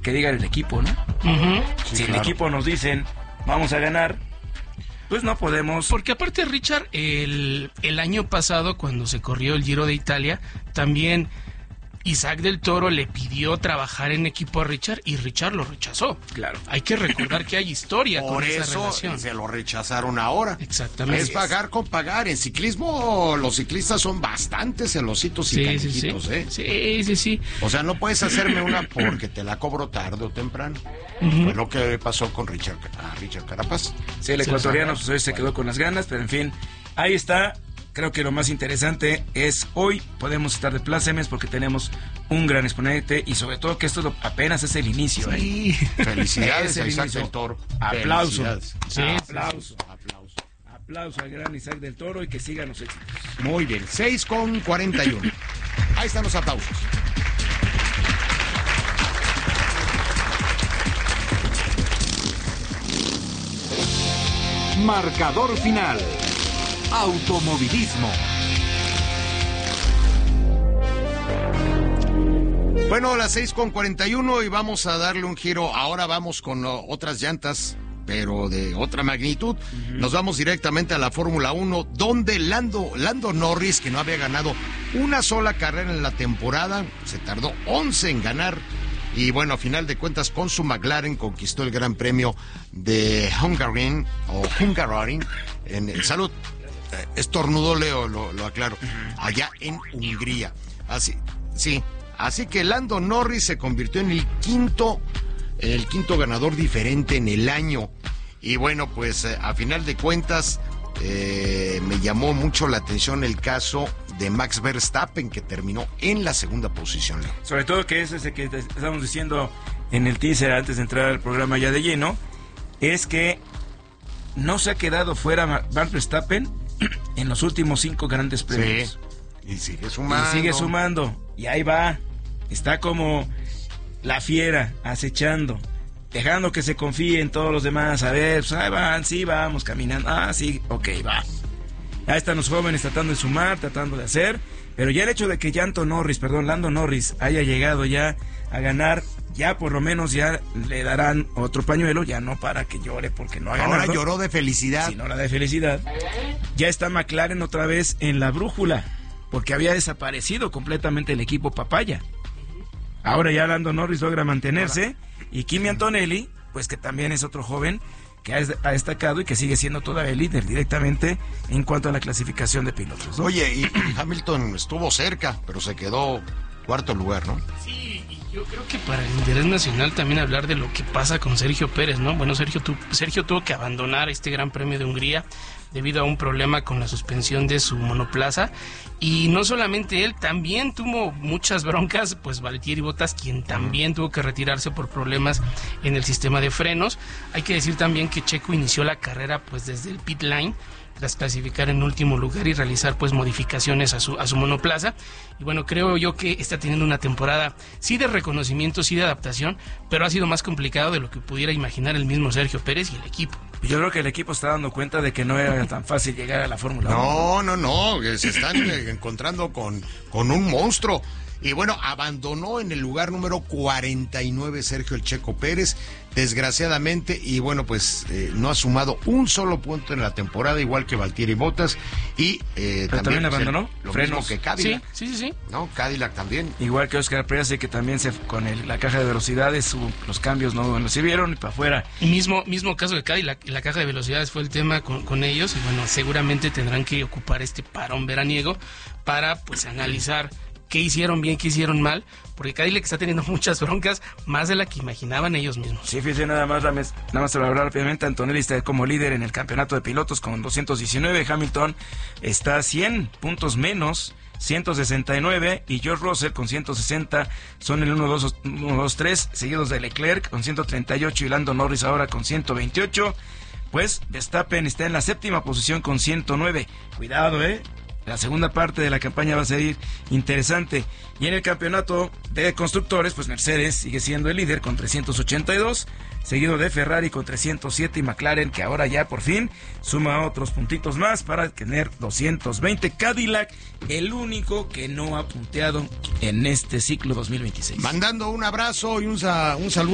que diga el equipo, ¿no? Sí, si claro. el equipo nos dicen, vamos a ganar, pues no podemos. Porque aparte, Richard, el año pasado, cuando se corrió el Giro de Italia, también Isaac del Toro le pidió trabajar en equipo a Richard y Richard lo rechazó. Claro. Hay que recordar que hay historia Por con esa eso relación. se lo rechazaron ahora. Exactamente. Es pagar con pagar. En ciclismo los ciclistas son bastante celositos y canijitos, ¿eh? Sí. O sea, no puedes hacerme una porque te la cobro tarde o temprano. Fue lo que pasó con Richard Carapaz. Sí, el ecuatoriano pues hoy se quedó con las ganas, pero en fin, ahí está. Creo que lo más interesante es hoy podemos estar de plácemes porque tenemos un gran exponente y sobre todo que esto apenas es el inicio. Sí. Felicidades Es a el Isaac inicio. del Toro. Aplauso. Felicidades. Sí, Aplauso. Aplauso al gran Isaac del Toro y que sigan los éxitos. Muy bien, 6:41. Ahí están los aplausos. Marcador final. Automovilismo. Bueno, las 6:41 y vamos a darle un giro. Ahora vamos con otras llantas, pero de otra magnitud. Nos vamos directamente a la Fórmula 1, donde Lando Norris, que no había ganado una sola carrera en la temporada, se tardó 11 en ganar. Y bueno, a final de cuentas, con su McLaren conquistó el Gran Premio de Hungaroring, en el salud. Estornudó Leo, lo aclaro, allá en Hungría. Así que Lando Norris se convirtió en el quinto ganador diferente en el año. Y bueno, pues a final de cuentas me llamó mucho la atención el caso de Max Verstappen, que terminó en la segunda posición. Sobre todo que es ese que estamos diciendo en el teaser antes de entrar al programa ya de lleno, es que no se ha quedado fuera Max Verstappen en los últimos 5 grandes premios. Sí, y sigue sumando. Y ahí va. Está como la fiera, acechando, dejando que se confíe en todos los demás. A ver, pues ahí van, sí, vamos caminando. Ah, sí, ok, va. Ahí están los jóvenes tratando de sumar, tratando de hacer. Pero ya el hecho de que Lando Norris haya llegado ya a ganar, ya por lo menos ya le darán otro pañuelo, ya no para que llore porque no ha ganado. Ahora lloró de felicidad. Sino la de felicidad. Ya está McLaren otra vez en la brújula, porque había desaparecido completamente el equipo papaya. Ahora ya Lando Norris logra mantenerse. Y Kimi Antonelli, pues que también es otro joven que ha destacado y que sigue siendo todavía el líder directamente en cuanto a la clasificación de pilotos, ¿no? Oye, y Hamilton estuvo cerca, pero se quedó cuarto lugar, ¿no? Sí, y yo creo que para el interés nacional también hablar de lo que pasa con Sergio Pérez, ¿no? Bueno, Sergio tuvo que abandonar este Gran Premio de Hungría debido a un problema con la suspensión de su monoplaza. Y no solamente él, también tuvo muchas broncas, pues Valtteri Bottas, quien también tuvo que retirarse por problemas en el sistema de frenos. Hay que decir también que Checo inició la carrera pues desde el pit line, tras clasificar en último lugar y realizar pues modificaciones a su monoplaza. Y bueno, creo yo que está teniendo una temporada sí de reconocimiento, sí de adaptación, pero ha sido más complicado de lo que pudiera imaginar el mismo Sergio Pérez y el equipo. Yo creo que el equipo está dando cuenta de que no era tan fácil llegar a la Fórmula 1. No, se están encontrando con un monstruo. Y bueno, abandonó en el lugar número 49 Sergio el Checo Pérez, desgraciadamente, y bueno, pues no ha sumado un solo punto en la temporada, igual que Valtteri Bottas, y también pues, abandonó lo frenos. mismo que Cadillac. Sí. ¿No? Cadillac también. Igual que Oscar Piastri, que también con la caja de velocidades, los cambios no los sirvieron y para afuera. Y mismo caso de Cadillac, la caja de velocidades fue el tema con ellos, y bueno, seguramente tendrán que ocupar este parón veraniego para pues analizar qué hicieron bien, qué hicieron mal, porque Cadillac está teniendo muchas broncas, más de la que imaginaban ellos mismos. Sí, fíjense, nada más se lo hablar rápidamente. Antonelli está como líder en el campeonato de pilotos con 219, Hamilton está 100 puntos menos, 169, y George Russell con 160 son el 1, 2, 3, seguidos de Leclerc con 138 y Lando Norris ahora con 128. Pues Verstappen está en la séptima posición con 109. Cuidado, la segunda parte de la campaña va a ser interesante. Y en el campeonato de constructores, pues Mercedes sigue siendo el líder con 382, seguido de Ferrari con 307 y McLaren, que ahora ya por fin suma otros puntitos más para tener 220. Cadillac, el único que no ha punteado en este ciclo 2026. Mandando un abrazo y un saludo